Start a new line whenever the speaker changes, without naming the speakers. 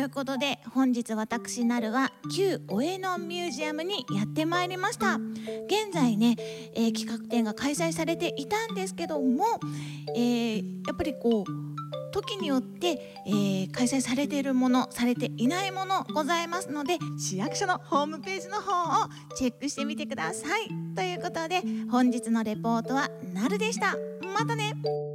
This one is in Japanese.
いうことで本日私なるは旧上野ミュージアムにやってまいりました。現在ね、企画展が開催されていたんですけども、やっぱり時によって、開催されているものされていないものございますので、市役所のホームページの方をチェックしてみてください。ということで本日のレポートはなるでした。またね。